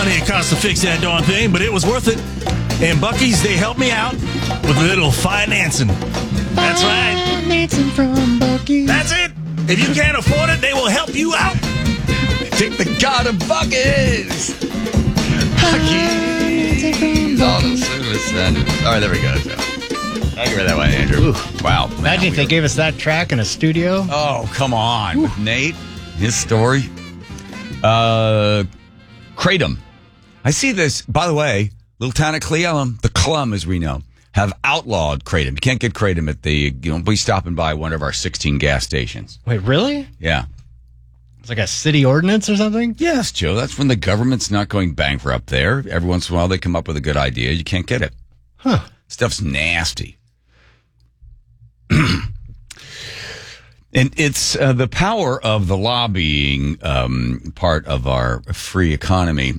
It cost to fix that darn thing, but it was worth it. And Buc-ee's, they helped me out with a little financing. That's right. Financing from Buc-ee's. That's it. If you can't afford it, they will help you out. Take the God of Buc-ee's. Buc-ee's. All the service. All right, there we go. I can read that one, Andrew. Ooh. Wow. Imagine if they gave us that track in a studio. Oh, come on. With Nate, his story. Kratom. I see this, by the way, little town of Cle Elum, the Clum, as we know, have outlawed Kratom. You can't get Kratom at be stopping by one of our 16 gas stations. Wait, really? Yeah. It's like a city ordinance or something? Yes, Joe. That's when the government's not going bankrupt there. Every once in a while, they come up with a good idea. You can't get it. Huh. Stuff's nasty. And it's the power of the lobbying part of our free economy.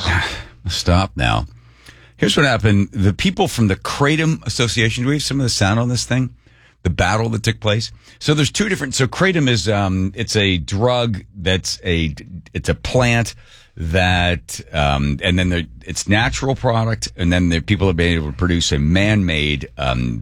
Stop now. Here's what happened. The people from the Kratom Association, do we have some of the sound on this thing? The battle that took place. So there's two different. So Kratom is it's a drug it's a plant that and then it's natural product, and then people have been able to produce a man-made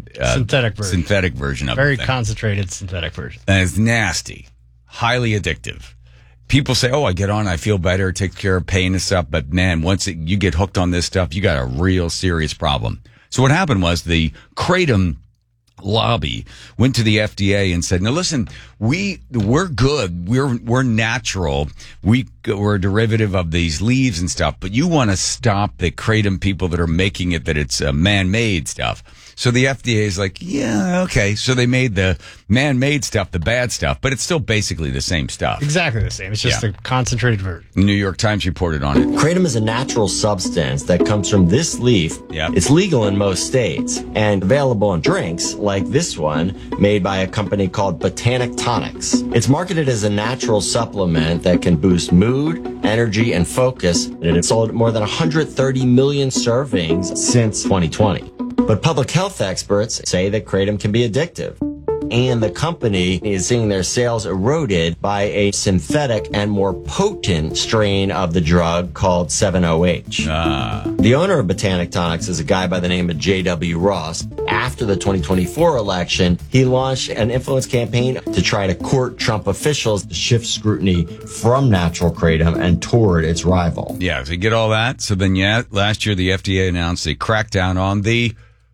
synthetic version of it. Very concentrated synthetic version. And it's nasty, highly addictive. People say, "Oh, I get on, I feel better, it takes care of pain and stuff." But man, once you get hooked on this stuff, you got a real serious problem. So what happened was the Kratom lobby went to the FDA and said, "No, listen, we're good. We're natural. We're a derivative of these leaves and stuff. But you want to stop the Kratom people that are making it that it's man-made stuff." So the FDA is like, "Yeah, okay." So they made the man-made stuff the bad stuff, but it's still basically the same stuff. Exactly the same. It's just a concentrated version. New York Times reported on it. Kratom is a natural substance that comes from this leaf. Yep. It's legal in most states and available in drinks like this one made by a company called Botanic Tonics. It's marketed as a natural supplement that can boost mood, energy, and focus. And it's sold more than 130 million servings since 2020. But public health experts say that Kratom can be addictive. And the company is seeing their sales eroded by a synthetic and more potent strain of the drug called 7-OH. The owner of Botanic Tonics is a guy by the name of J.W. Ross. After the 2024 election, he launched an influence campaign to try to court Trump officials to shift scrutiny from natural Kratom and toward its rival. Yeah, so you get all that. So then, last year the FDA announced a crackdown on the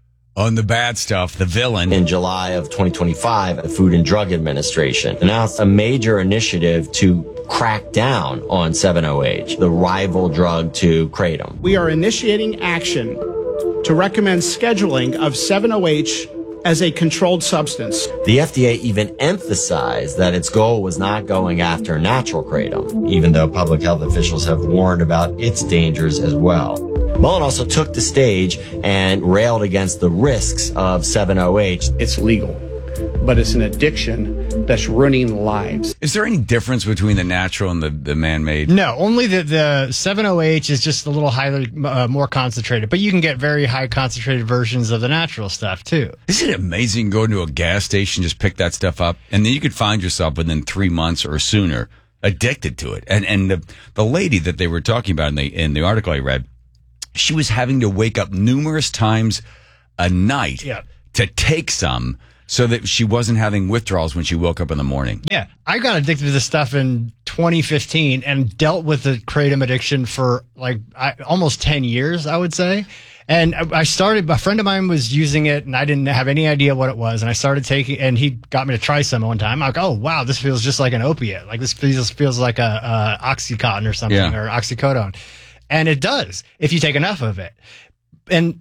bad stuff, the villain. In July of 2025, the Food and Drug Administration announced a major initiative to crack down on 7-OH, the rival drug to Kratom. We are initiating action to recommend scheduling of 7-OH as a controlled substance. The FDA even emphasized that its goal was not going after natural Kratom, even though public health officials have warned about its dangers as well. Mullen also took the stage and railed against the risks of 7-OH. It's legal, but it's an addiction that's ruining lives. Is there any difference between the natural and the man-made? No, only the 7-OH is just a little highly more concentrated, but you can get very high concentrated versions of the natural stuff too. Isn't it amazing going to a gas station, just pick that stuff up, and then you could find yourself within 3 months or sooner addicted to it? And the lady that they were talking about in the article I read, she was having to wake up numerous times a night to take some so that she wasn't having withdrawals when she woke up in the morning. Yeah, I got addicted to this stuff in 2015 and dealt with the Kratom addiction for almost 10 years, I would say. And a friend of mine was using it and I didn't have any idea what it was. And I started taking, and he got me to try some one time. I'm like, oh, wow, this feels just like an opiate. Like this feels like a Oxycontin or something, or oxycodone. And it does if you take enough of it. And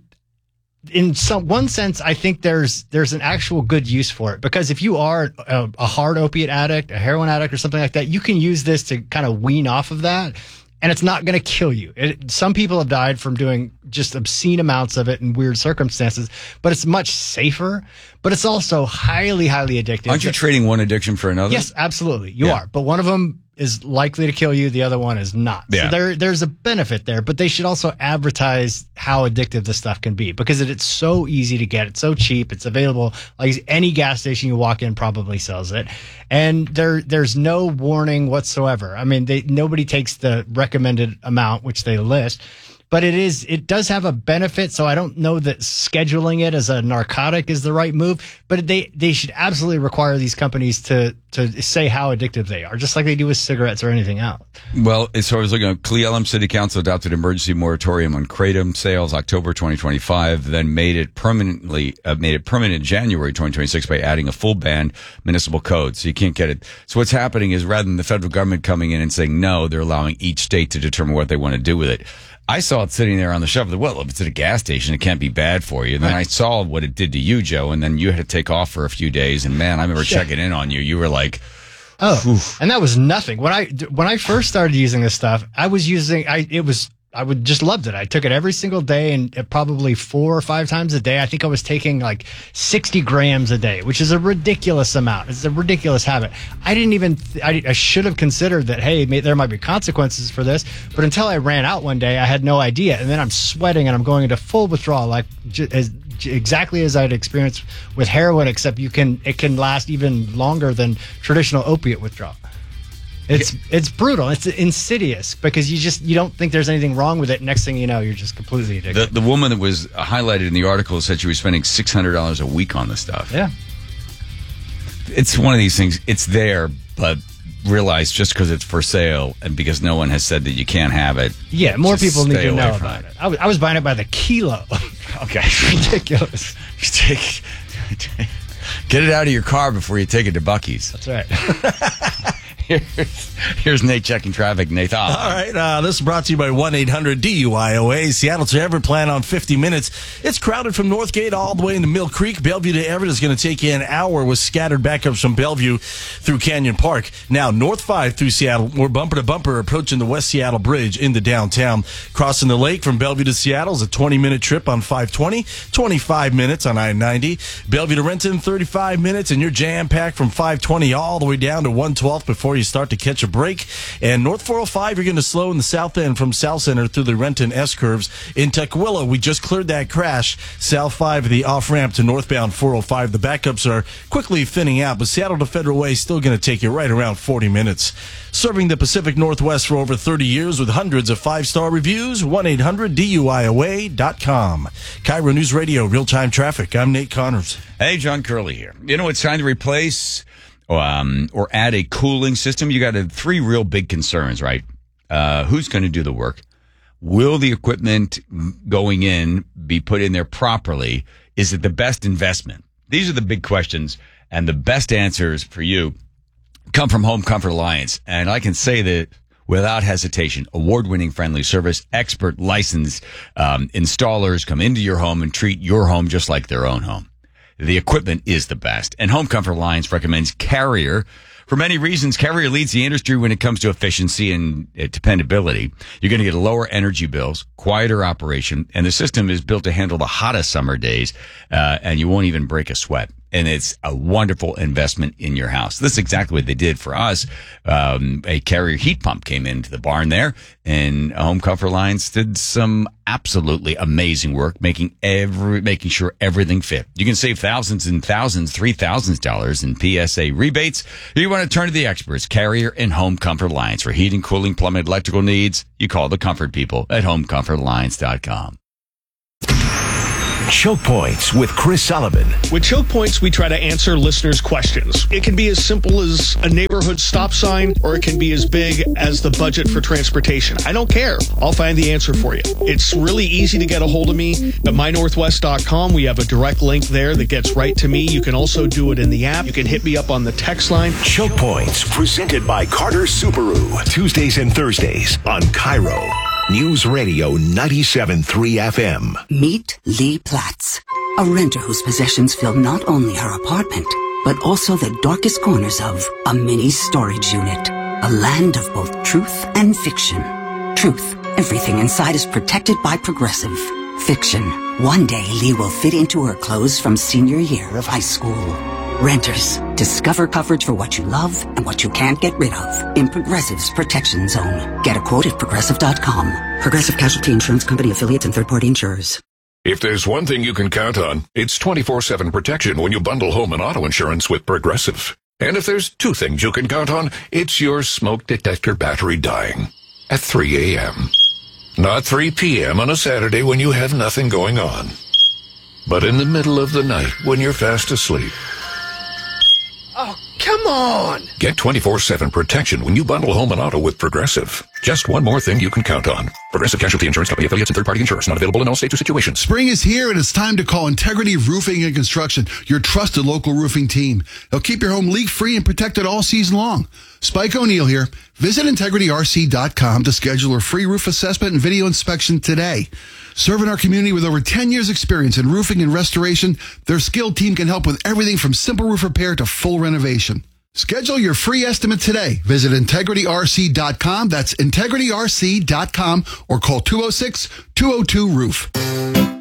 in one sense, I think there's an actual good use for it, because if you are a hard opiate addict, a heroin addict or something like that, you can use this to kind of wean off of that, and it's not going to kill you. Some people have died from doing just obscene amounts of it in weird circumstances, but it's much safer, but it's also highly, highly addictive. Aren't you trading one addiction for another? Yes, absolutely. You are. But one of them is likely to kill you. The other one is not. Yeah. So there's a benefit there, but they should also advertise how addictive this stuff can be because it's so easy to get. It's so cheap. It's available. Like any gas station you walk in probably sells it. And there's no warning whatsoever. I mean, nobody takes the recommended amount, which they list. But it does have a benefit, so I don't know that scheduling it as a narcotic is the right move. But they should absolutely require these companies to say how addictive they are, just like they do with cigarettes or anything else. Well, as far as looking at Cle Elum City Council adopted emergency moratorium on kratom sales October 2025, then made it permanent in January 2026 by adding a full ban municipal code. So you can't get it. So what's happening is rather than the federal government coming in and saying no, they're allowing each state to determine what they want to do with it. I saw it sitting there on the shelf. Well, if it's at a gas station, it can't be bad for you. And then I saw what it did to you, Joe, and then you had to take off for a few days. And man, I remember checking in on you. You were like, "Oh," and that was nothing. When I first started using this stuff, I would just loved it. I took it every single day and probably 4 or 5 times a day. I think I was taking like 60 grams a day, which is a ridiculous amount. It's a ridiculous habit. I should have considered that, hey, there might be consequences for this. But until I ran out one day, I had no idea. And then I'm sweating and I'm going into full withdrawal, like exactly as I'd experienced with heroin, except it can last even longer than traditional opiate withdrawal. It's brutal. It's insidious because you don't think there's anything wrong with it. Next thing you know, you're just completely addicted. The woman that was highlighted in the article said she was spending $600 a week on this stuff. Yeah. It's one of these things. It's there, but realize just because it's for sale and because no one has said that you can't have it. Yeah, more people need to know about it. I was buying it by the kilo. Okay. It's ridiculous. Get it out of your car before you take it to Buc-ee's. That's right. Here's Nate checking traffic. Nate. All right. This is brought to you by 1-800-DUIOA. Seattle to Everett plan on 50 minutes. It's crowded from Northgate all the way into Mill Creek. Bellevue to Everett is going to take you an hour with scattered backups from Bellevue through Canyon Park. Now, North 5 through Seattle. We're bumper to bumper approaching the West Seattle Bridge into downtown. Crossing the lake from Bellevue to Seattle is a 20-minute trip on 520, 25 minutes on I-90. Bellevue to Renton, 35 minutes, and you're jam-packed from 520 all the way down to 112 before you start to catch a break. And North 405, you're going to slow in the south end from South Center through the Renton S-curves. In Tukwila, we just cleared that crash. South 5, the off-ramp to northbound 405. The backups are quickly thinning out, but Seattle to Federal Way is still going to take you right around 40 minutes. Serving the Pacific Northwest for over 30 years with hundreds of 5-star reviews, 1-800-DUIOA.com. Cairo News Radio, real-time traffic. I'm Nate Connors. Hey, John Curley here. You know, it's time to replace or add a cooling system. You got 3 real big concerns, right? Who's going to do the work? Will the equipment going in be put in there properly? Is it the best investment? These are the big questions, and the best answers for you come from Home Comfort Alliance. And I can say that without hesitation, award-winning friendly service, expert licensed installers come into your home and treat your home just like their own home. The equipment is the best. And Home Comfort Alliance recommends Carrier. For many reasons, Carrier leads the industry when it comes to efficiency and dependability. You're going to get lower energy bills, quieter operation, and the system is built to handle the hottest summer days, and you won't even break a sweat. And it's a wonderful investment in your house. This is exactly what they did for us. A Carrier heat pump came into the barn there, and Home Comfort Alliance did some absolutely amazing work, making sure everything fit. You can save thousands and thousands, $3,000 in PSA rebates. You want to turn to the experts, Carrier and Home Comfort Alliance. For heating, cooling, plumbing, electrical needs, you call the comfort people at HomeComfortAlliance.com. Choke Points with Chris Sullivan. With Choke Points, we try to answer listeners' questions. It can be as simple as a neighborhood stop sign, or it can be as big as the budget for transportation. I don't care. I'll find the answer for you. It's really easy to get a hold of me at mynorthwest.com. We have a direct link there that gets right to me. You can also do it in the app. You can hit me up on the text line. Choke Points, presented by Carter Subaru. Tuesdays and Thursdays on Cairo News Radio 97.3 FM. Meet Lee Platts, a renter whose possessions fill not only her apartment, but also the darkest corners of a mini storage unit. A land of both truth and fiction. Truth, everything inside is protected by Progressive. Fiction, one day Lee will fit into her clothes from senior year of high school. Renters, discover coverage for what you love and what you can't get rid of in Progressive's Protection Zone. Get a quote at Progressive.com. Progressive Casualty Insurance Company, affiliates, and third-party insurers. If there's one thing you can count on, it's 24/7 protection when you bundle home and auto insurance with Progressive. And if there's two things you can count on, it's your smoke detector battery dying at 3 a.m. Not 3 p.m. on a Saturday when you have nothing going on, but in the middle of the night when you're fast asleep. Oh, come on! Get 24/7 protection when you bundle home and auto with Progressive. Just one more thing you can count on. Progressive Casualty Insurance Company, affiliates, and third-party insurers. Not available in all states or situations. Spring is here, and it's time to call Integrity Roofing and Construction, your trusted local roofing team. They'll keep your home leak-free and protected all season long. Spike O'Neill here. Visit IntegrityRC.com to schedule a free roof assessment and video inspection today. Serving our community with over 10 years experience in roofing and restoration, their skilled team can help with everything from simple roof repair to full renovation. Schedule your free estimate today. Visit IntegrityRC.com. That's IntegrityRC.com or call 206-202-ROOF.